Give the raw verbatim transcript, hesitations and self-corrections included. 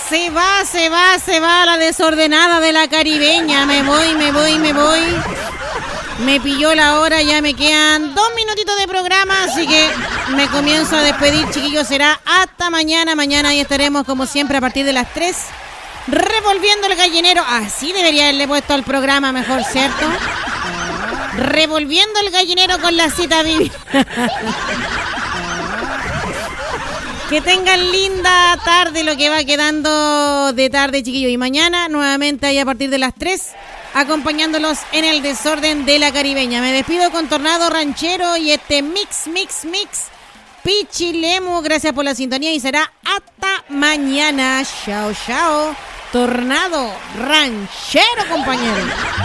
Se va, se va, se va la desordenada de la caribeña. Me voy, me voy, me voy. Me pilló la hora, ya me quedan dos minutitos de programa, así que me comienzo a despedir, chiquillos. Será hasta mañana. Mañana ahí estaremos como siempre a partir de las tres, revolviendo el gallinero. Así debería haberle puesto al programa mejor, ¿cierto? Revolviendo el gallinero con la cita Vivi. Que tengan linda tarde, lo que va quedando de tarde, chiquillos. Y mañana nuevamente ahí a partir de las tres, acompañándolos en el desorden de la caribeña. Me despido con Tornado Ranchero y este mix, mix, mix Pichilemu. Gracias por la sintonía y será hasta mañana. Chao, chao. Tornado Ranchero, compañeros.